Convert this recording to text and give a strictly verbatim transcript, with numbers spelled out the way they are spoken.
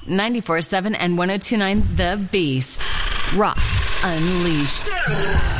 ninety-four point seven and ten twenty-nine The Beast. Rock Unleashed.